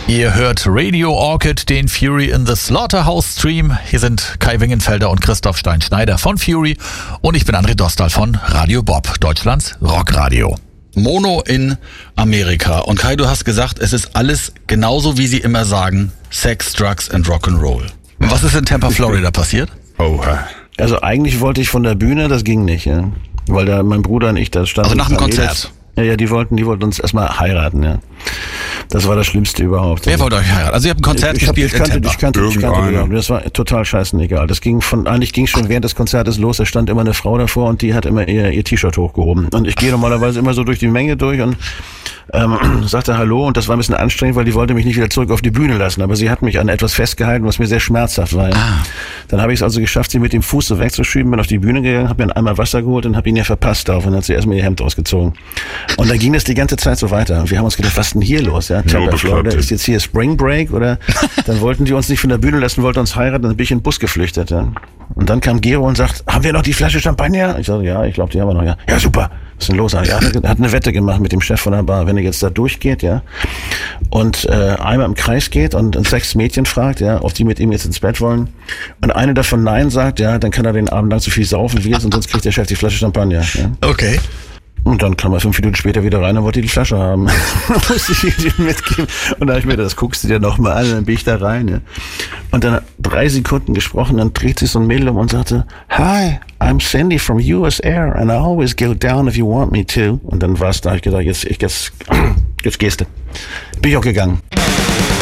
Ihr hört Radio Orchid, den Fury in the Slaughterhouse Stream. Hier sind Kai Wingenfelder und Christoph Stein-Schneider von Fury und ich bin André Dostal von Radio Bob, Deutschlands Rockradio. Mono in Amerika. Und Kai, du hast gesagt, es ist alles genauso, wie sie immer sagen, Sex, Drugs and Rock'n'Roll. Was ist in Tampa, Florida passiert? Also eigentlich wollte ich von der Bühne, das ging nicht, ja. Weil da mein Bruder und ich, da standen. Also nach dem Konzert? Ja, die wollten uns erstmal heiraten, ja. Das war das Schlimmste überhaupt. Wer wollte euch heiraten? Also ihr habt ein Konzert gespielt in Tampa. Ich kannte das war total scheißegal. Eigentlich ging schon während des Konzertes los, da stand immer eine Frau davor und die hat immer ihr T-Shirt hochgehoben. Und ich gehe normalerweise immer so durch die Menge durch und sagte Hallo, und das war ein bisschen anstrengend, weil die wollte mich nicht wieder zurück auf die Bühne lassen, aber sie hat mich an etwas festgehalten, was mir sehr schmerzhaft war. Dann habe ich es also geschafft, sie mit dem Fuß so wegzuschieben, bin auf die Bühne gegangen, habe mir einen Eimer Wasser geholt und habe ihn ihr verpasst auf und dann hat sie erstmal ihr Hemd ausgezogen. Und dann ging das die ganze Zeit so weiter. Und wir haben uns gedacht, was ist denn hier los? Ja, Tampa, Florida, ist jetzt hier Spring Break oder? Dann wollten die uns nicht von der Bühne lassen, wollten uns heiraten, dann bin ich in den Bus geflüchtet. Ja. Und dann kam Gero und sagt, haben wir noch die Flasche Champagner? Ich sagte, ja, ich glaube, die haben wir noch. Ja, super. Was ist denn los? Er hat eine Wette gemacht mit dem Chef von der Bar, wenn er jetzt da durchgeht, ja, und einmal im Kreis geht und 6 Mädchen fragt, ja, ob die mit ihm jetzt ins Bett wollen, und eine davon Nein sagt, ja, dann kann er den Abend lang so viel saufen wie jetzt und sonst kriegt der Chef die Flasche Champagner. Ja. Okay. Und dann kam er 5 Minuten später wieder rein und wollte die Flasche haben. Musste ich ihm mitgeben. Und da habe ich mir das guckst du dir noch mal an, dann bin ich da rein. Ja. Und dann 3 Sekunden gesprochen, dann dreht sich so ein Mädel um und sagte, Hi, I'm Sandy from US Air and I always go down if you want me to. Und dann war's da, habe ich gedacht, jetzt gehst du. Bin ich auch gegangen.